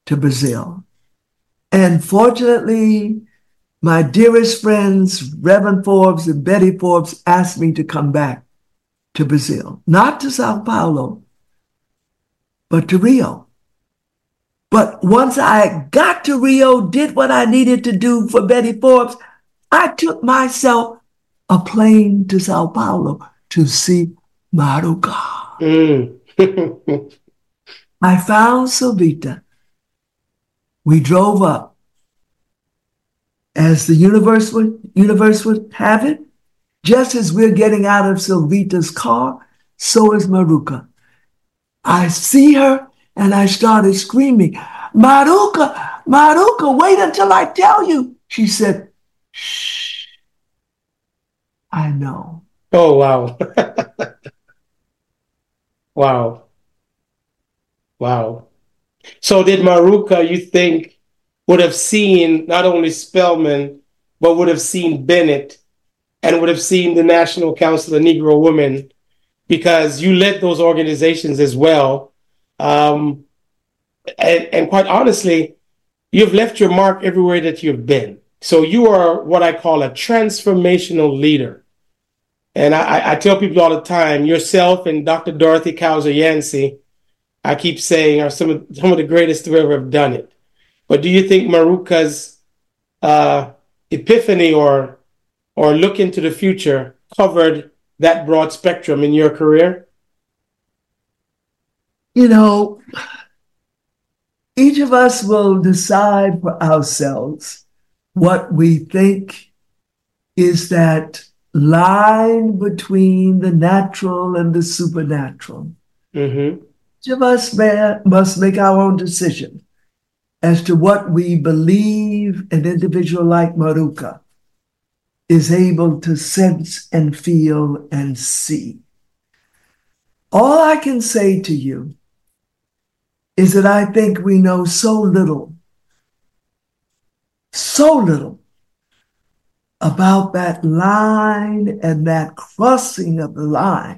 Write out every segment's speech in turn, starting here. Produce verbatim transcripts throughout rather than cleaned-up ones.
to Brazil. And fortunately, my dearest friends, Reverend Forbes and Betty Forbes, asked me to come back to Brazil, not to Sao Paulo, but to Rio. But once I got to Rio, did what I needed to do for Betty Forbes, I took myself a plane to Sao Paulo to see Maruca. Mm. I found Silvita. We drove up. As the universe would, universe would have it, just as we're getting out of Silvita's car, so is Maruca. I see her and I started screaming, Maruca, Maruca, wait until I tell you. She said, shh, I know. Oh, wow. Wow. Wow. So did Maruca, you think, would have seen not only Spelman, but would have seen Bennett and would have seen the National Council of Negro Women, because you led those organizations as well. Um, and, and quite honestly, you've left your mark everywhere that you've been. So you are what I call a transformational leader. And I, I tell people all the time, yourself and Doctor Dorothy Cowser Yancey, I keep saying, are some of, some of the greatest to ever have done it. But do you think Maruca's uh, epiphany or or look into the future covered that broad spectrum in your career? You know, each of us will decide for ourselves what we think is that line between the natural and the supernatural. Mm-hmm. Each of us may, must make our own decision as to what we believe an individual like Maruca is able to sense and feel and see. All I can say to you is that I think we know so little, so little about that line and that crossing of the line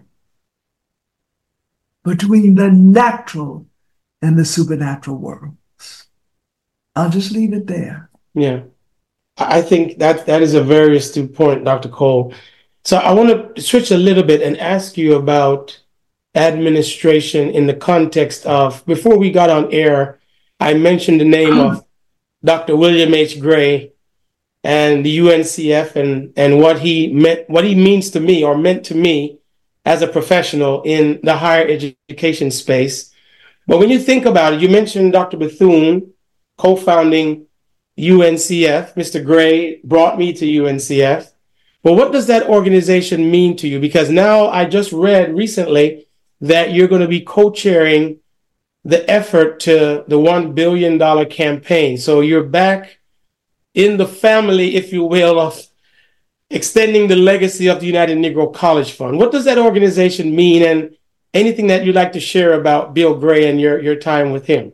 between the natural and the supernatural worlds. I'll just leave it there. Yeah. I think that that is a very astute point, Doctor Cole. So I want to switch a little bit and ask you about administration in the context of, before we got on air, I mentioned the name of Doctor William H. Gray and the U N C F and, and what he meant, what he means to me or meant to me as a professional in the higher education space. But when you think about it, you mentioned Doctor Bethune co-founding U N C F. Mister Gray brought me to U N C F. Well, what does that organization mean to you? Because now I just read recently that you're going to be co-chairing the effort to the one billion dollars campaign. So you're back in the family, if you will, of extending the legacy of the United Negro College Fund. What does that organization mean? And anything that you'd like to share about Bill Gray and your, your time with him?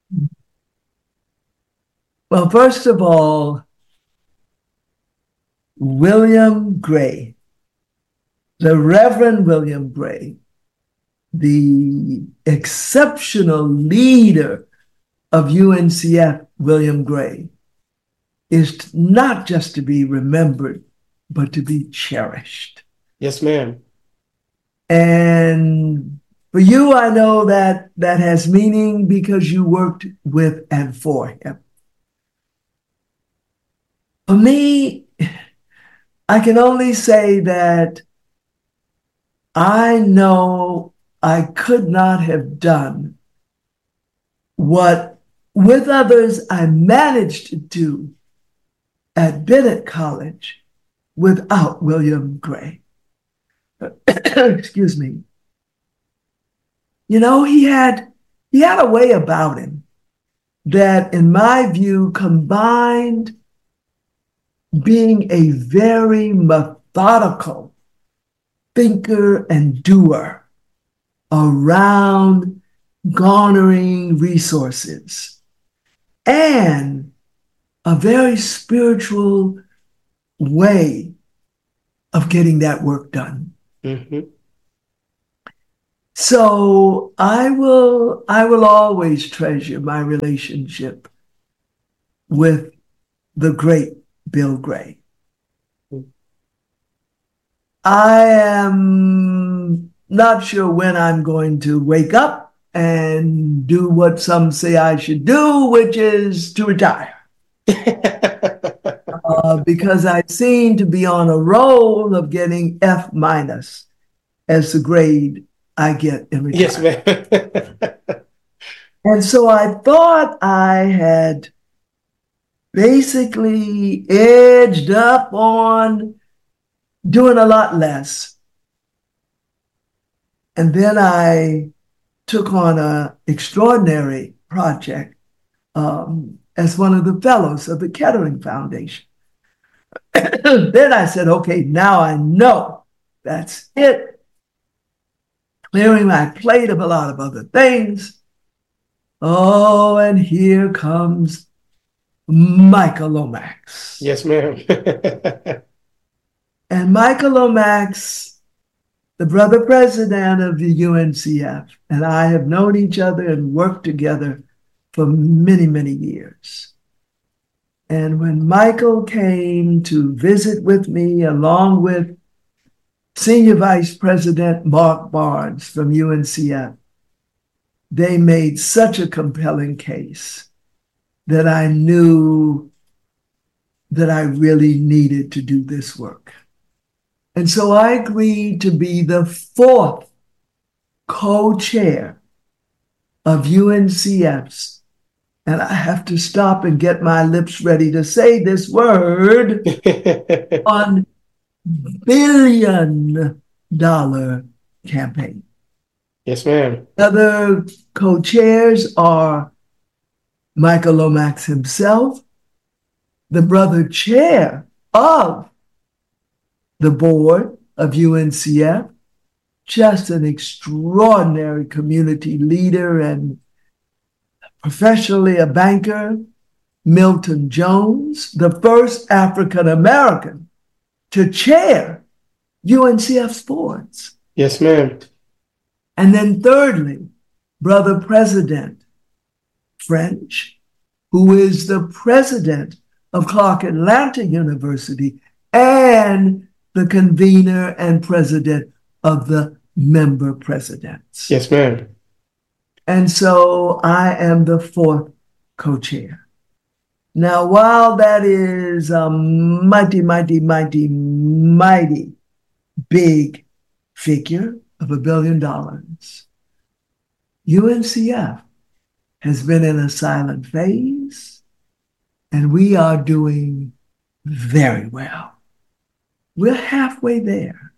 Well, first of all, William Gray, the Reverend William Gray, the exceptional leader of U N C F, William Gray, is not just to be remembered, but to be cherished. Yes, ma'am. And for you, I know that that has meaning because you worked with and for him. For me, I can only say that I know I could not have done what, with others, I managed to do at Bennett College without William Gray. Excuse me. You know, he had, he had a way about him that, in my view, combined being a very methodical thinker and doer around garnering resources and a very spiritual way of getting that work done. Mm-hmm. So I will I will always treasure my relationship with the great Bill Gray. I am not sure when I'm going to wake up and do what some say I should do, which is to retire. uh, because I seem to be on a roll of getting F minus as the grade I get in retirement. Yes, ma'am. And so I thought I had basically edged up on doing a lot less. And then I took on an extraordinary project um, as one of the fellows of the Kettering Foundation. Then I said, okay, now I know that's it. Clearing my plate of a lot of other things. Oh, and here comes Michael Lomax. Yes, ma'am. And Michael Lomax, the brother president of the U N C F, and I have known each other and worked together for many, many years. And when Michael came to visit with me, along with Senior Vice President Mark Barnes from U N C F, they made such a compelling case that I knew that I really needed to do this work. And so I agreed to be the fourth co-chair of U N C F's, and I have to stop and get my lips ready to say this word, on billion dollar campaign. Yes, ma'am. Other co-chairs are Michael Lomax himself, the brother chair of the board of U N C F, just an extraordinary community leader and professionally a banker, Milton Jones, the first African American to chair U N C F's boards. Yes, ma'am. And then thirdly, Brother President French, who is the president of Clark Atlanta University and the convener and president of the member presidents. Yes, ma'am. And so I am the fourth co-chair. Now, while that is a mighty, mighty, mighty, mighty big figure of a billion dollars, U N C F has been in a silent phase, and we are doing very well. We're halfway there.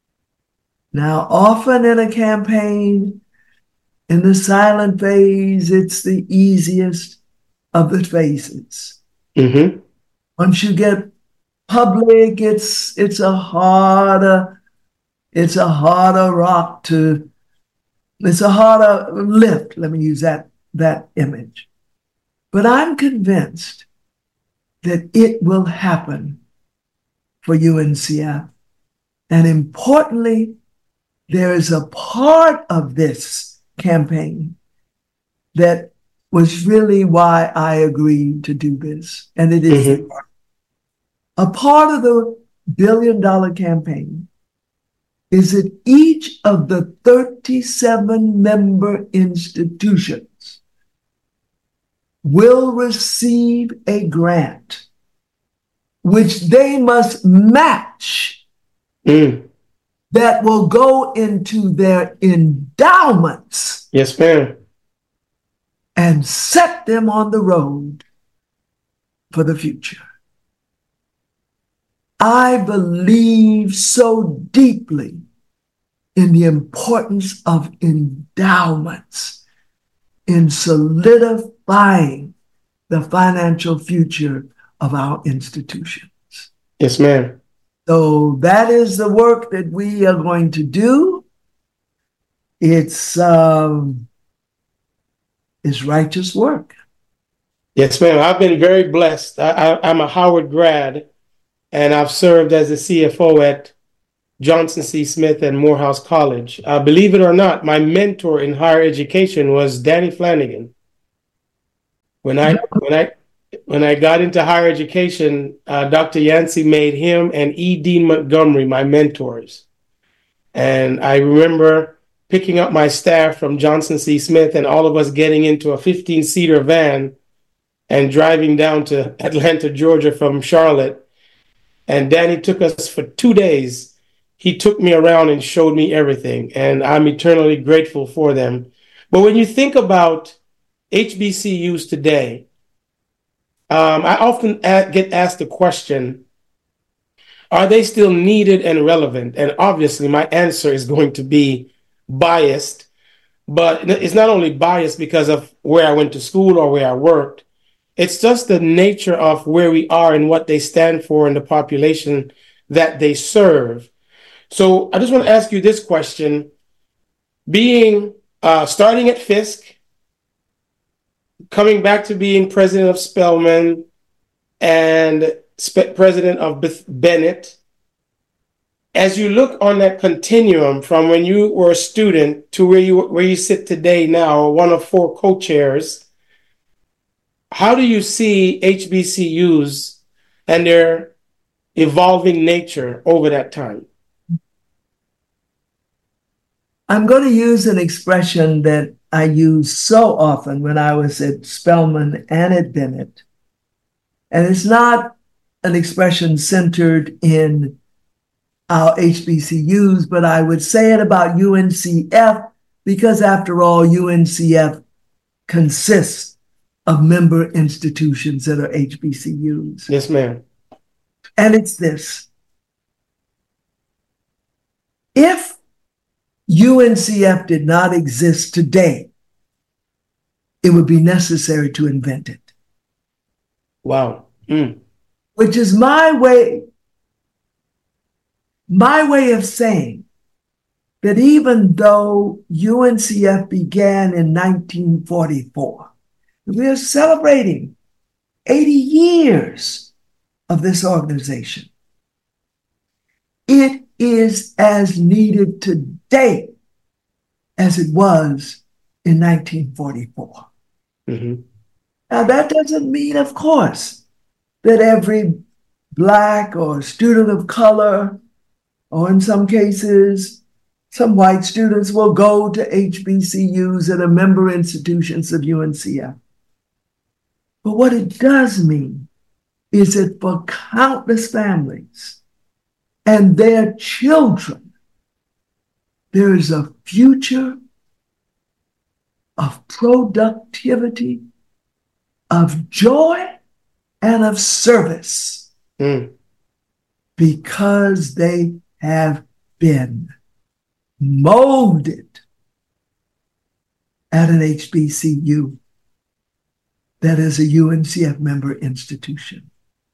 Now, often in a campaign, in the silent phase, it's the easiest of the phases. Mm-hmm. Once you get public, it's it's a harder, it's a harder rock to, it's a harder lift. Let me use that, that image. But I'm convinced that it will happen for U N C F. And importantly, there is a part of this campaign that was really why I agreed to do this. And it is mm-hmm. a part of the billion dollar campaign is that each of the thirty-seven member institutions will receive a grant which they must match mm. that will go into their endowments. Yes, ma'am. And set them on the road for the future. I believe so deeply in the importance of endowments in solidifying the financial future of our institutions. Yes, ma'am. So that is the work that we are going to do. It's um, it's righteous work. Yes, ma'am. I've been very blessed. I, I, I'm a Howard grad, and I've served as a C F O at Johnson C. Smith and Morehouse College. Uh, believe it or not, my mentor in higher education was Danny Flanagan. When I when I when I got into higher education, uh, Doctor Yancey made him and E. Dean Montgomery my mentors. And I remember picking up my staff from Johnson C. Smith and all of us getting into a fifteen-seater van and driving down to Atlanta, Georgia from Charlotte. And Danny took us for two days. He took me around and showed me everything, and I'm eternally grateful for them. But when you think about H B C Us today, um, I often get asked the question, are they still needed and relevant? And obviously my answer is going to be biased, but it's not only biased because of where I went to school or where I worked. It's just the nature of where we are and what they stand for in the population that they serve. So I just want to ask you this question. Being, uh, starting at Fisk, coming back to being president of Spelman and sp- president of Beth- Bennett, as you look on that continuum from when you were a student to where you where you sit today now, one of four co-chairs, how do you see H B C Us and their evolving nature over that time? I'm going to use an expression that I used so often when I was at Spelman and at Bennett. And it's not an expression centered in our H B C Us, but I would say it about U N C F because, after all, U N C F consists of member institutions that are H B C Us. Yes, ma'am. And it's this. If U N C F did not exist today, it would be necessary to invent it. Wow. Mm. Which is my way, my way of saying that even though U N C F began in nineteen forty-four, we are celebrating eighty years of this organization. It is as needed today as it was in nineteen forty-four. Mm-hmm. Now, that doesn't mean, of course, that every Black or student of color, or in some cases, some white students will go to H B C Us that are member institutions of U N C F. But what it does mean is that for countless families and their children, there is a future of productivity, of joy, and of service mm. because they have been molded at an H B C U that is a U N C F member institution.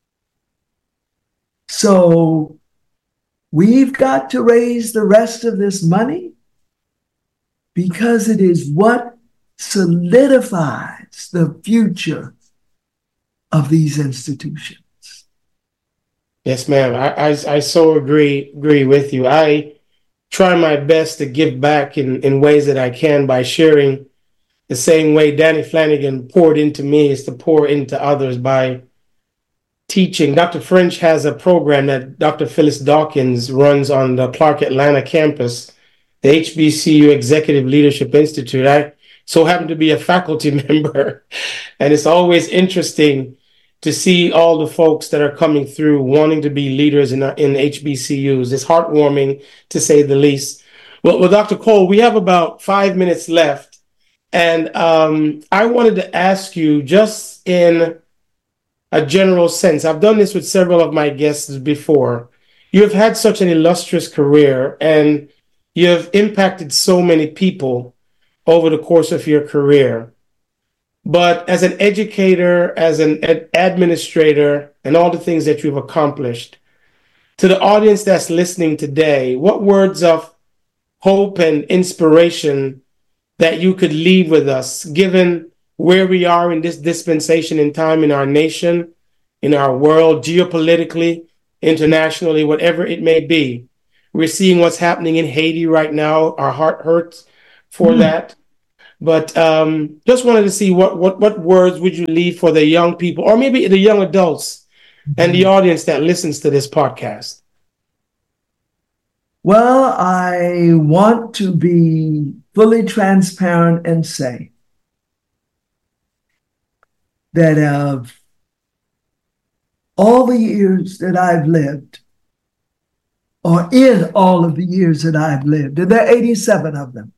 So we've got to raise the rest of this money because it is what solidifies the future of these institutions. Yes, ma'am. I, I, I so agree agree with you. I try my best to give back in, in ways that I can by sharing the same way Danny Flanagan poured into me is to pour into others by teaching. Doctor French has a program that Doctor Phyllis Dawkins runs on the Clark Atlanta campus, the H B C U Executive Leadership Institute. I so happen to be a faculty member, and it's always interesting to see all the folks that are coming through wanting to be leaders in, in H B C Us. It's heartwarming, to say the least. Well, well, Doctor Cole, we have about five minutes left, and um, I wanted to ask you, just in a general sense, I've done this with several of my guests before. You have had such an illustrious career, and you have impacted so many people over the course of your career. But as an educator, as an ad- administrator, and all the things that you've accomplished, to the audience that's listening today, what words of hope and inspiration that you could leave with us, given where we are in this dispensation in time in our nation, in our world, geopolitically, internationally, whatever it may be? We're seeing what's happening in Haiti right now. Our heart hurts for Mm. that. But um, just wanted to see what, what, what words would you leave for the young people, or maybe the young adults and the audience that listens to this podcast? Well, I want to be fully transparent and say that of all the years that I've lived, or in all of the years that I've lived, and there are eighty-seven of them,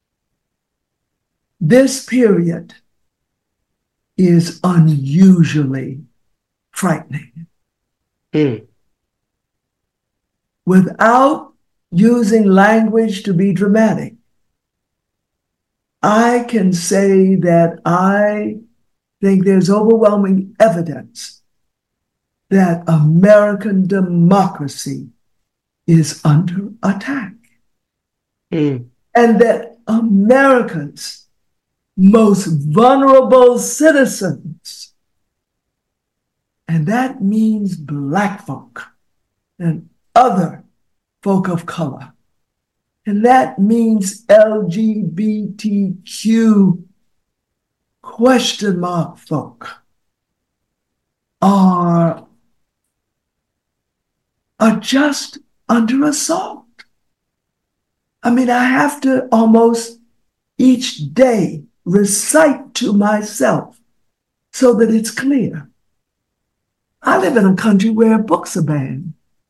this period is unusually frightening. Mm. Without using language to be dramatic, I can say that I think there's overwhelming evidence that American democracy is under attack. Mm. And that America's most vulnerable citizens, and that means Black folk and other folk of color, and that means L G B T Q question mark folk, are, are just under assault. I mean, I have to almost each day recite to myself so that it's clear. I live in a country where books are banned.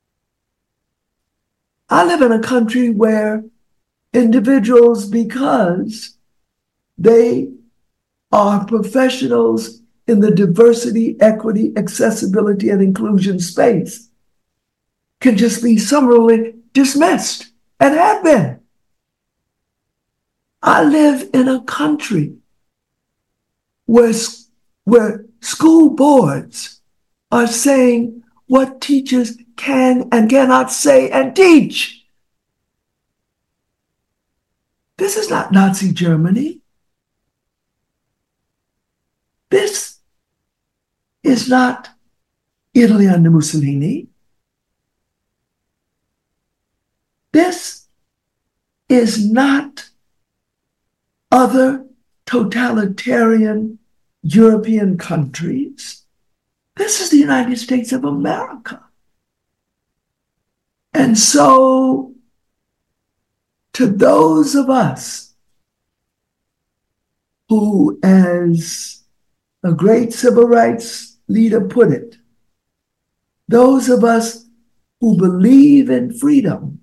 I live in a country where individuals, because they are professionals in the diversity, equity, accessibility, and inclusion space, can just be summarily dismissed and have been. I live in a country where, where school boards are saying what teachers can and cannot say and teach. This is not Nazi Germany. This is not Italy under Mussolini. This is not other totalitarian European countries. This is the United States of America. And so, to those of us who, as a great civil rights leader put it, those of us who believe in freedom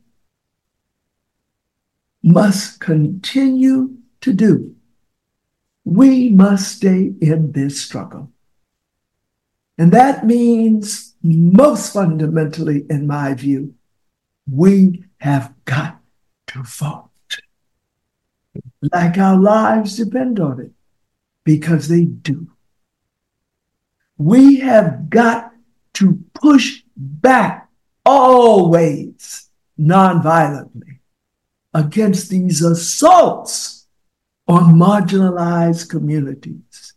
must continue to do. We must stay in this struggle. And that means, most fundamentally, in my view, we have got to vote. Like our lives depend on it, because they do. We have got to push back always nonviolently against these assaults on marginalized communities.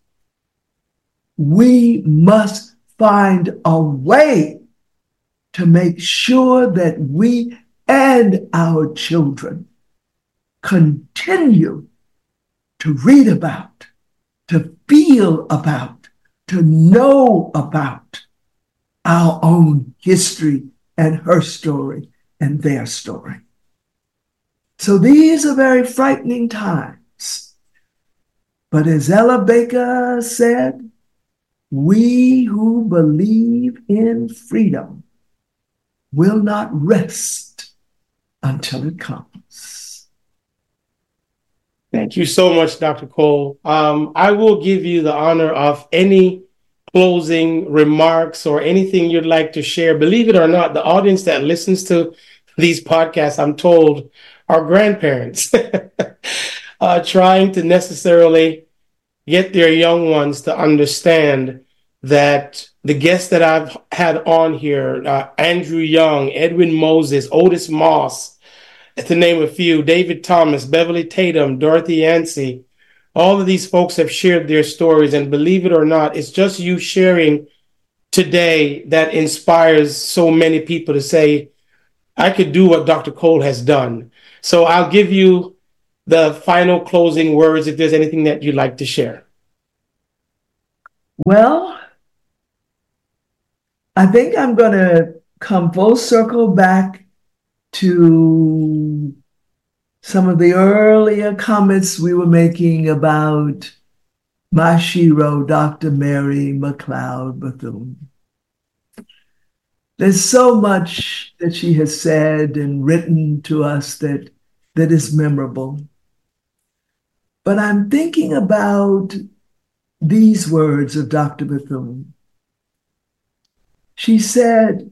We must find a way to make sure that we and our children continue to read about, to feel about, to know about our own history and her story and their story. So these are very frightening times. But as Ella Baker said, we who believe in freedom will not rest until it comes. Thank you so much, Doctor Cole. Um, I will give you the honor of any closing remarks or anything you'd like to share. Believe it or not, the audience that listens to these podcasts, I'm told, are grandparents uh, trying to necessarily get their young ones to understand that the guests that I've had on here, uh, Andrew Young, Edwin Moses, Otis Moss, to name a few, David Thomas, Beverly Tatum, Dorothy Yancey, all of these folks have shared their stories. And believe it or not, it's just you sharing today that inspires so many people to say, I could do what Doctor Cole has done. So I'll give you the final closing words if there's anything that you'd like to share. Well, I think I'm going to come full circle back to some of the earlier comments we were making about my shero, Doctor Mary McLeod Bethune. There's so much that she has said and written to us that, that is memorable. But I'm thinking about these words of Doctor Bethune. She said,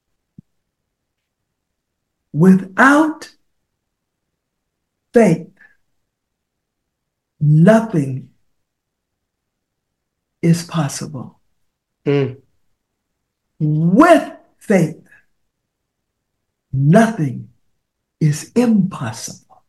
without faith, nothing is possible. Mm. With faith, nothing is impossible.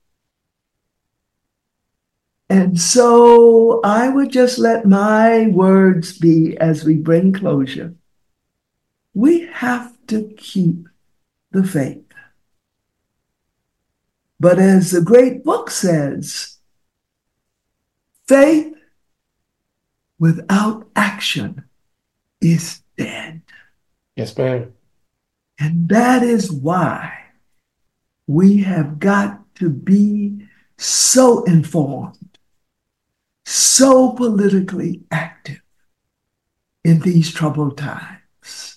And so I would just let my words be as we bring closure. We have to keep the faith. But as the great book says, faith without action is dead. Yes, ma'am. And that is why we have got to be so informed, so politically active in these troubled times.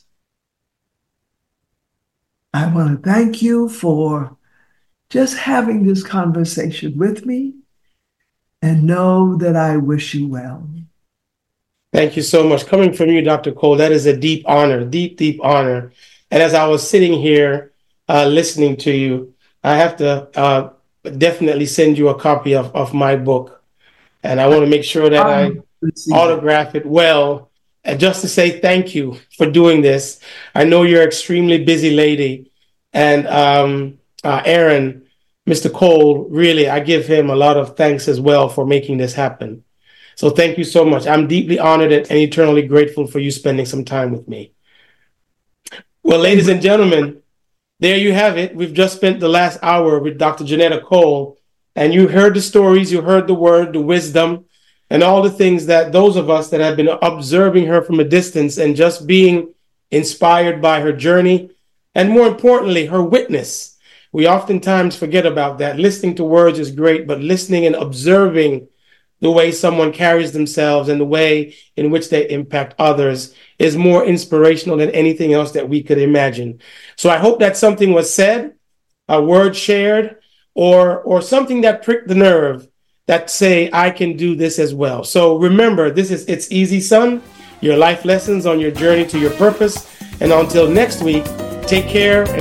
I want to thank you for just having this conversation with me, and know that I wish you well. Thank you so much. Coming from you, Doctor Cole, that is a deep honor, deep, deep honor. And as I was sitting here uh, listening to you, I have to uh, definitely send you a copy of, of my book. And I want to make sure that I autograph it well. And just to say thank you for doing this. I know you're an extremely busy lady. And um, uh, Aaron, Mister Cole, really, I give him a lot of thanks as well for making this happen. So thank you so much. I'm deeply honored and eternally grateful for you spending some time with me. Well, ladies and gentlemen, there you have it. We've just spent the last hour with Doctor Janetta Cole, and you heard the stories, you heard the word, the wisdom, and all the things that those of us that have been observing her from a distance and just being inspired by her journey, and more importantly, her witness. We oftentimes forget about that. Listening to words is great, but listening and observing the way someone carries themselves and the way in which they impact others is more inspirational than anything else that we could imagine. So I hope that something was said, a word shared, or, or something that pricked the nerve that say, I can do this as well. So remember, this is It's Easy, Son, your life lessons on your journey to your purpose. And until next week, take care and